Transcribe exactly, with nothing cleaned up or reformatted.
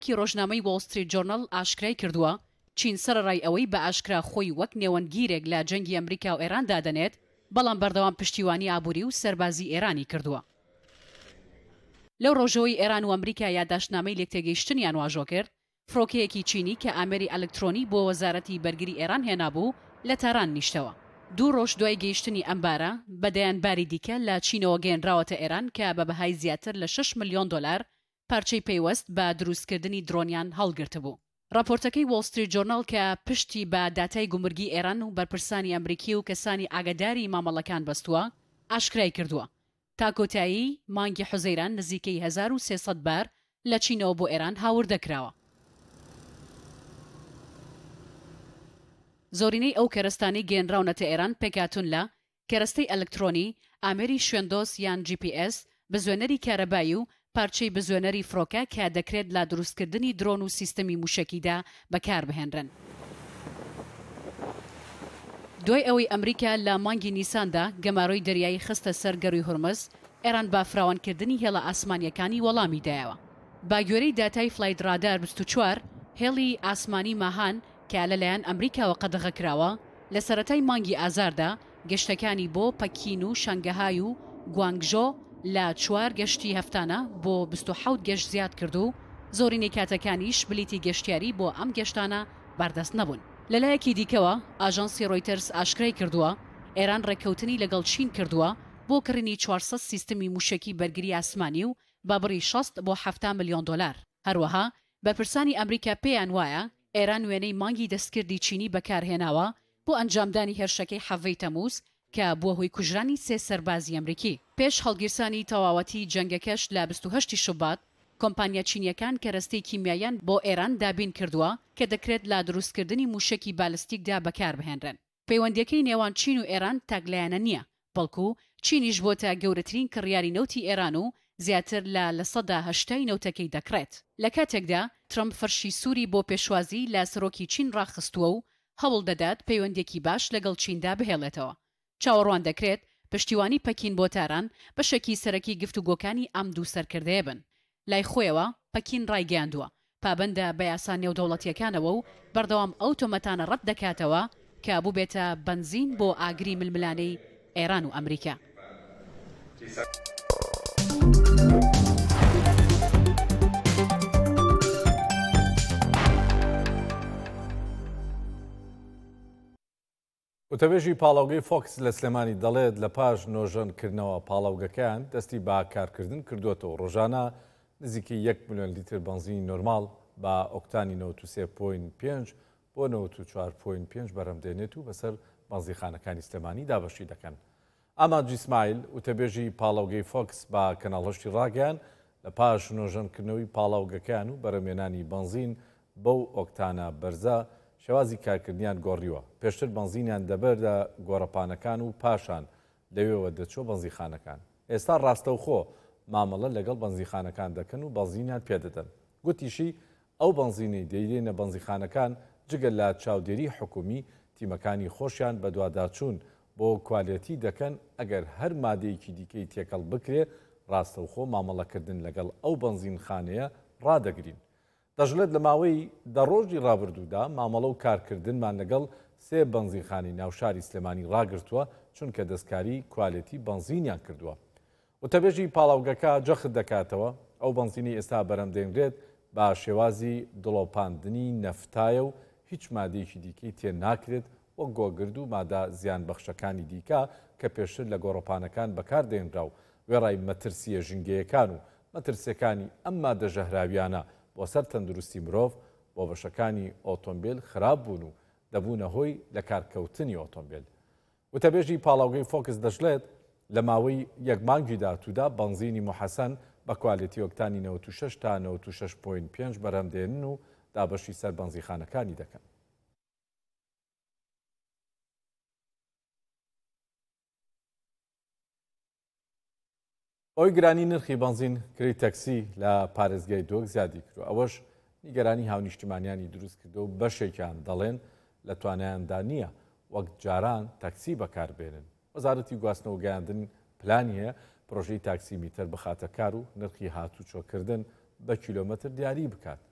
کی ڕۆژنامەی وۆڵ ستریت جۆرنەڵ ئاشکرای کردووە چین سەرەڕای ئەوەی بە ئاشکرا خۆی وەک نێوەنگیرێک لە جەنگی ئەمریکا و ئێران دادەنێت بەڵام بەردەوام پشتیوانی ئابووری و سەربازی ئێرانی کردووە. لەو ڕۆژەوەی ئێران و ئەمریکا یادداشتنامەی لێکتێگەیشتنیان واژۆ کرد، فڕۆکەیەکی چینی کە ئامێری ئەلکترۆنی بۆ وەزارەتی بەرگری ئێران هێنابوو لە تاران نیشتەوە. دوو ڕۆژ دوای گەیشتنی ئەمبارە بەدەیانباری دیکە لە چینەوە گەێنراوەتە ئێران کە بە بەهای زیاتر لە شەش ملیۆن دۆلار پارچەی پەیوەست بە دروستکردنی درۆنیان هەڵگرت بوو. راپۆرتەکەی وۆڵ ستریت جۆرنەڵ کە پشتی بە داتای گومرگی ئێران و بەرپرسانی ئەمریکی و کەسانی ئاگاداری مامەڵەکان بەستووە ئاشکرای کردووە. تا کۆتایی مانگی حوزەیران نزیکەی هەزار و سێسەد بار لە چینەوە بۆ ئێران هاوردەکراوە. زۆرینەی ئەو کەرەستانی گەێنراونەتە ئێران پێکاتون لە کەرەستەی ئەلکترۆنی، ئامێری شوێندۆس یان جی پی ئێس، بزوێنەری کارەبایی و پارچەی بزوێنەری فڕۆکە کە دەکرێت لە دروستکردنی درۆن و سیستەمی موشەکیدا بەکاربهێنرن. دوای ئەوەی ئەمریکا لە مانگی نیساندا گەماڕۆی دەریایی خستە سەر گەڕووی هورمز، ئێران با فراوانکردنی هێڵە ئاسمانیەکانی وەڵامی دایەوە. با گوێرەی داتای فلایت ڕادار بیست و چوار هێڵی ئاسمانی ماهان کە لەلایەن ئەمریکاوە قەدەغەکراوە لە سەرەتای مانگی ئازاردا گەشتەکانی بۆ پەکین و شانگەهای و گوانگژۆ لە چوار گەشتی هەفتانە بۆ بیست و حەوت گەشت زیاد کرد و زۆرینەی کاتەکانیش بلیتی گەشتیاری بۆ ئەم گەشتانە بەردەست نەبوون. لەلایەکی دیکەوە ئاژانسی ڕۆیتەرس ئاشکرای کردووە ئێران ڕێککەوتنی لەگەڵ چین کردووە بۆ کڕینی چوارسەد سیستەمی موشەکی بەرگری ئاسمانی و بابڕی شەست بۆ هەفتە ملیۆن دۆلار. هەروەها بەرپرسانی ئەمریکا پێیان وایە ئێران وێنەی مانگی دەستکردی چینی بەکارهێناوە بۆ ئەنجامدانی هێرشەکەی حەڤەی تەمووز کە بووە هۆی کوژرانی سێ سەربازی ئەمریکی. پێش هەڵگیرسانی تەواوەتی جەنگەکەش لە بیست و هەشتی شوبات کۆمپانیا چینیەکان کەرەستەی کیمیاییان بۆ ئێران دابین کردووە کە دەکرێت لە دروستکردنی موشەکی بالستیکدا بەکاربهێنرن. پەیوەندیەکەی نێوان چین و ئێران تاگلایەنە نییە، بەڵکو چینیش بۆتە گەورەترین کڕیاری نەوتی ئێران و زیاتر لە لە سەدا هەشتای نەوتەکەی دەکرێت. لە کاتێکدا ترەمپ فەرشی سووری بۆ پێشوازی لە سەرۆکی چین ڕاخستووە و هەوڵ دەدات پەیوەندێکی باش لەگەڵ چیندا بهێڵێتەوە. چاوەڕوان دەکرێت پشتیوانی پەکین بۆ تاران بەشێکی سەرەکی گفتوگۆکانی ئەم دوو سەرکردەیە بن. لای خۆیەوە پەکین ڕایگەیاندووە پابەندە بە یاسا نێودەوڵەتیەکانەوە و بەردەوام ئەو تۆمەتانە ڕەت دەکاتەوە کە بوو بێتە بنزین بۆ ئاگری ململانەی ئێران و ئەمریکا. وتەبێژی پاڵاوگەی فۆکس لە سلێمانی دەڵێت لە پاش نۆژەنکردنەوە پاڵاوگەکان دەستی بە کارکردن کردوێتەوە. ڕۆژانە نزیکی یەک ملیۆن لیتر بنزینی نۆرمال بە ئۆکتانی نەوەت و سێ پۆینت پێنج بۆ نەوەت و چوار پۆینت پێنج بەرەمدێنێت و بەسەر بەنزیخانەکانی سلێمانی دابەشی دەکەن. ئاماج ئیسماعیل وتەبێژی پاڵاوگەی فۆکس بە کەناڵهەشتی ڕاگەیان لە پاش نۆژەنکردنەوەی پاڵاوگەکان و بەرەمێنانی بنزین بەو ئۆکتانە بەرزە شێوازی کارکردنیان گۆڕیوە. پێشتر بنزینیان دەبەردە گۆڕەپانەکان و پاشان لەوێەوە دەچۆ بنزیخانەکان. ئێستا ڕاستەوخۆ مامەڵە لەگەڵ بنزیخانەکان دەکەن و بنزینیان پێدەدەن. گوتیشی ئەو بنزینەی دەیدێنە بنزیخانەکان جگە لە چاودێری حکومی تیمەکانی خۆشیان بە دوواداچوون بۆ کوالێتی دەکەن ئەگەر هەر مادەیەکی دیکەی تێکەڵ بکرێ ڕاستەوخۆ مامەڵەکردن لەگەڵ ئەو بنزینخانەیە ڕادەگرین. دەژڵێت لە ماوەی دە ڕۆژی ڕابردوودا مامەڵە و کارکردنمان لەگەڵ سێ بنزیخانی ناوشاری سلێمانی ڕاگرتووە چونکە دەستکاری کوالێتی بنزینیان کردووە. وتەبێژی پاڵاوگەکە جەخت دەکاتەوە ئەو بنزینی ئێستا بەرەمدێنرێت بە شێوازی دڵۆپاندنی نەفتایە و هیچ مادەیەکی دیکەی تێ ناکرێت وەک گۆگرد و مادە زیان بەخشەکانی دیکە کە پێشتر لە گۆڕەپانەکان بەکاردێنرا و وێڕای مەترسیە ژینگەیەکان و مەترسیەکانی ئەم مادە ژەهراویانە بۆ سەر تەندروستی مرۆڤ بۆ بەشەکانی ئۆتۆمبیل خراپ بوون و دەبوونە هۆی لە کارکەوتنی ئۆتۆمبیل. وتەبێژی پاڵاوگەی فۆکس دەژڵێت لە ماوەی یەک مانگی داهاتوودا بنزینی موحەسەن بە کوالێتی ئۆکتانی نەوەت و شەش تا نەوەت و شەش پۆینت پێنج بەرەمدێنن و دابەشی سەر بنزیخانەکانی دەکەن. ئەوی گرانی نرخی بنزین کڕی تەکسی لە پارێزگای دۆک زیادی کردو. ئەوەش نیگەرانی هاونیشتیمانیانی دروست کردو و بەشێکیان دەڵێن لە توانایاندا نییە وەک جاران تەکسی بەکاربێنن. وەزارەتی گواستنەوە گەیاندن پلانی هەیە پرۆژەی تاکسی میتر بخاتە کار و نرخی هاتوچۆکردن بە کیلۆمەتر دیاری بکات.